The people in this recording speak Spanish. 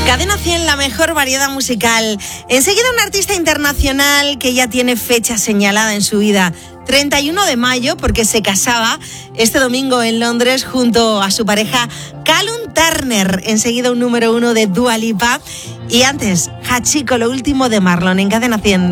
Cadena 100, la mejor variedad musical. Enseguida un artista internacional que ya tiene fecha señalada en su vida. 31 de mayo, porque se casaba este domingo en Londres junto a su pareja Callum Turner. Enseguida un número 1 de Dua Lipa. Y antes, Hachiko, lo último de Marlon en Cadena 100.